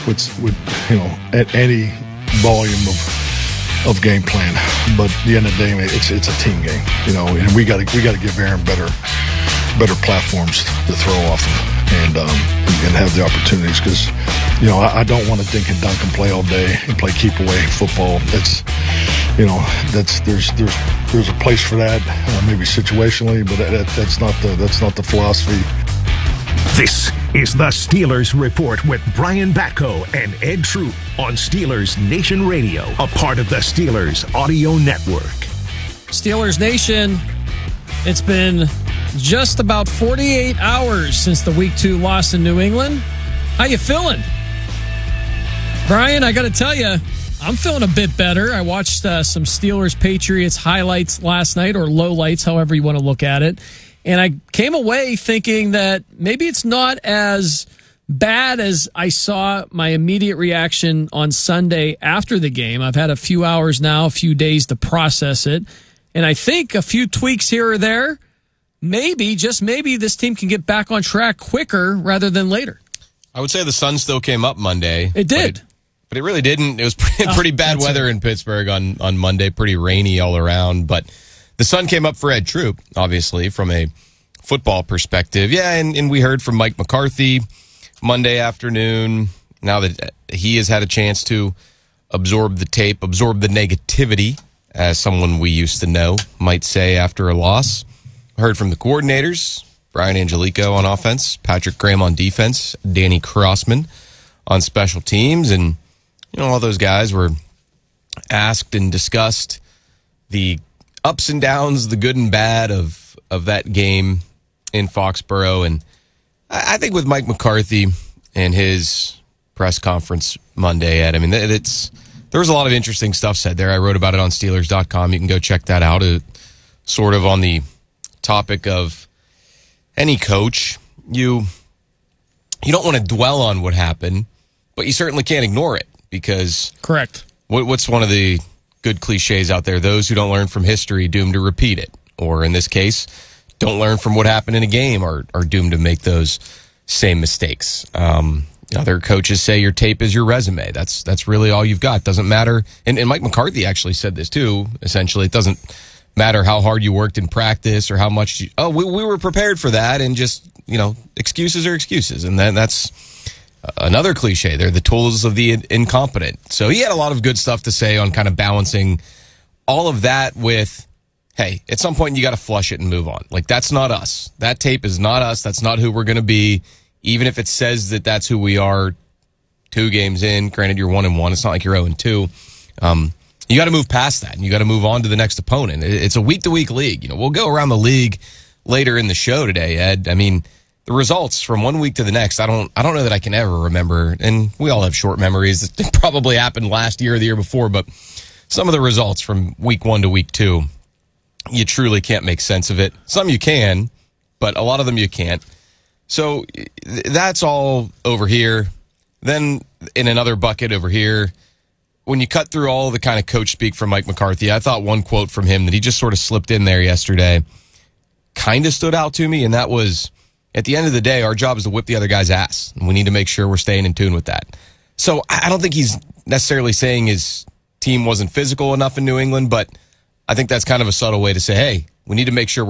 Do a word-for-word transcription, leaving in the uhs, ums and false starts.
with, with you know, at any volume of of game plan. But at the end of the day, it's it's a team game, you know, and we got to we got to give Aaron better better platforms to throw off of and um, and have the opportunities, because you know I, I don't want to dink and dunk and play all day and play keep away football. That's you know that's there's there's there's a place for that, uh, maybe situationally, but that, that's not the that's not the philosophy. This is the Steelers Report with Brian Batko and Ed Troop on Steelers Nation Radio, a part of the Steelers Audio Network. Steelers Nation, it's been just about forty-eight hours since the Week two loss in New England. How you feeling? Brian, I got to tell you, I'm feeling a bit better. I watched uh, some Steelers-Patriots highlights last night, or lowlights, however you want to look at it. And I came away thinking that maybe it's not as bad as I saw my immediate reaction on Sunday after the game. I've had a few hours now, a few days to process it. And I think a few tweaks here or there, maybe, just maybe, this team can get back on track quicker rather than later. I would say the sun still came up Monday. It did. But it, but it really didn't. It was pretty, oh, pretty bad weather it. in Pittsburgh on, on Monday, pretty rainy all around. But the sun came up for Ed Troop, obviously, from a football perspective. Yeah, and, and we heard from Mike McCarthy Monday afternoon, now that he has had a chance to absorb the tape, absorb the negativity, as someone we used to know might say after a loss. Heard from the coordinators, Brian Angelico on offense, Patrick Graham on defense, Danny Crossman on special teams, and you know all those guys were asked and discussed the ups and downs, the good and bad of of that game in Foxborough. And I think with Mike McCarthy and his press conference Monday, Ed, I mean, it's there was a lot of interesting stuff said there. I wrote about it on Steelers dot com. You can go check that out. It, sort of on the topic of any coach, you you don't want to dwell on what happened, but you certainly can't ignore it, because correct. What, what's one of the good cliches out there? Those who don't learn from history doomed to repeat it, or in this case, don't learn from what happened in a game are, are doomed to make those same mistakes. Um, other coaches say your tape is your resume. That's that's really all you've got. Doesn't matter. And, and Mike McCarthy actually said this too. Essentially, it doesn't matter how hard you worked in practice or how much you, oh, we, we were prepared for that, and just, you know, excuses are excuses. And then that's another cliche. They're the tools of the incompetent. So he had a lot of good stuff to say on kind of balancing all of that with, hey, at some point you got to flush it and move on. Like, that's not us. That tape is not us. That's not who we're going to be. Even if it says that that's who we are two games in, granted you're one and one. It's not like you're oh and two. Um, you got to move past that, and you got to move on to the next opponent. It's a week-to-week league. You know, we'll go around the league later in the show today, Ed. I mean, the results from one week to the next, I don't I don't know that I can ever remember, and we all have short memories. It probably happened last year or the year before, but some of the results from week one to week two, you truly can't make sense of it. Some you can, but a lot of them you can't. So that's all over here. Then in another bucket over here, when you cut through all the kind of coach speak from Mike McCarthy, I thought one quote from him that he just sort of slipped in there yesterday kind of stood out to me, and that was, at the end of the day, our job is to whip the other guy's ass, and we need to make sure we're staying in tune with that. So I don't think he's necessarily saying his team wasn't physical enough in New England, but I think that's kind of a subtle way to say, hey, we need to make sure we're